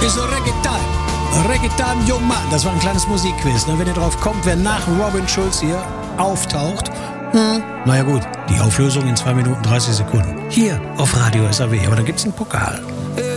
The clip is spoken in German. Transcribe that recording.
ist Reggae Time. Reggae Time, yo Mann. Das war ein kleines Musikquiz. Ne? Wenn ihr drauf kommt, wer nach Robin Schulz hier auftaucht. Naja gut, die Auflösung in 2 Minuten 30 Sekunden. Hier auf Radio SAW. Aber da gibt's einen Pokal.